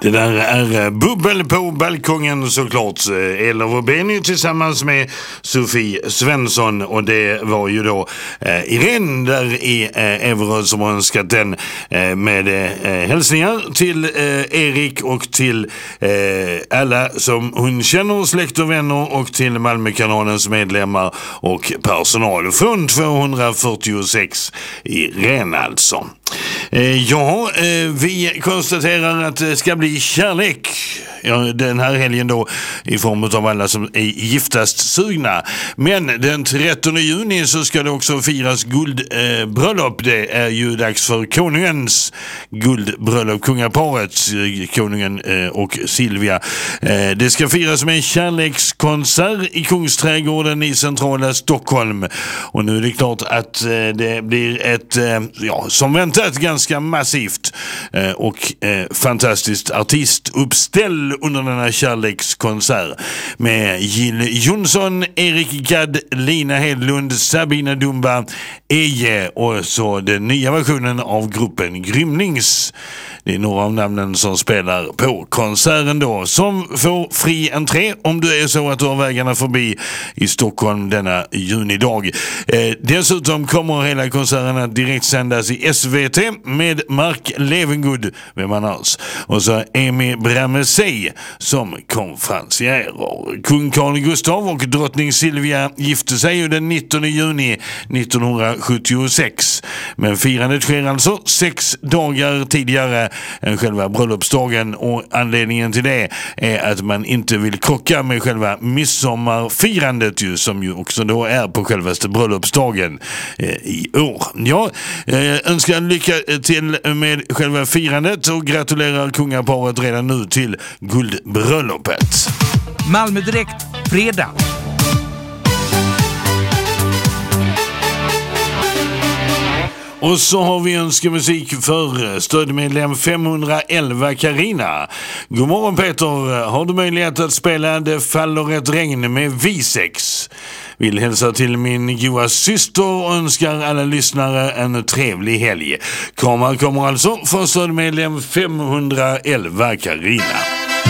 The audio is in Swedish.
Det där är Bubbel på balkongen såklart. Eller Benny tillsammans med Sofie Svensson. Och det var ju då Irene där i Everöd som har önskat den med hälsningar till Erik och till alla som hon känner, släkt och vänner, och till Malmökanalens medlemmar och personal från 246 Irene alltså. Ja, vi konstaterar att det ska bli kärlek den här helgen då i form av alla som är giftast sugna. Men den 13 juni så ska det också firas guldbröllop. Det är ju dags för konungens guldbröllop, kungaparet, konungen och Silvia. Det ska firas med en kärlekskonsert i Kungsträdgården i centrala Stockholm. Och nu är det klart att det blir ett, som väntat, ganska massivt och fantastiskt artistuppställ under den här kärlekskonsert med Jill Johnson, Erik Gadd, Lina Hedlund, Sabina Dumba, Eje och så den nya versionen av gruppen Grymnings. Det är några av namnen som spelar på konserten då, som får fri entré om du är så att du har vägarna förbi i Stockholm denna junidag. Dessutom kommer hela konserten att direkt sändas i SVT med Mark Levengood, vem annars, och så Amy Bramesey som konferencier. Kung Carl Gustaf och drottning Silvia gifte sig ju den 19 juni 1976. Men firandet sker alltså 6 dagar tidigare än själva bröllopsdagen, och anledningen till det är att man inte vill krocka med själva midsommarfirandet ju, som ju också då är på självaste bröllopsdagen i år. Ja, önskar lycka till med själva firandet och gratulerar kungaparet redan nu till guldbröllopet. Malmö Direkt, fredag. Och så har vi önskemusik för stödmedlem 511 Carina. God morgon Peter, har du möjlighet att spela Det faller ett regn med V6? Vill hälsa till min goa syster och önskar alla lyssnare en trevlig helg. Kramar kommer alltså för stödmedlem 511 Carina.